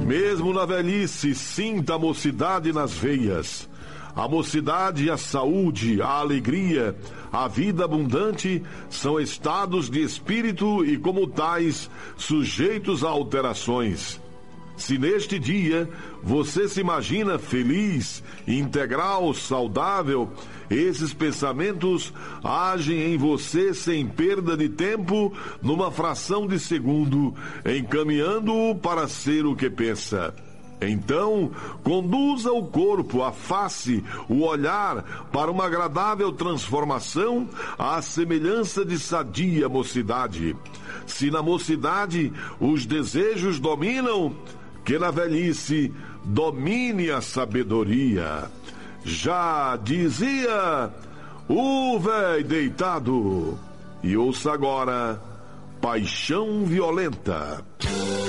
Mesmo na velhice, sinta a mocidade nas veias. A mocidade, a saúde, a alegria, a vida abundante são estados de espírito e, como tais, sujeitos a alterações. Se neste dia você se imagina feliz, integral, saudável, esses pensamentos agem em você sem perda de tempo, numa fração de segundo, encaminhando-o para ser o que pensa. Então, conduza o corpo, a face, o olhar para uma agradável transformação à semelhança de sadia mocidade. Se na mocidade os desejos dominam, que na velhice domine a sabedoria. Já dizia o véi deitado. E ouça agora Paixão Violenta.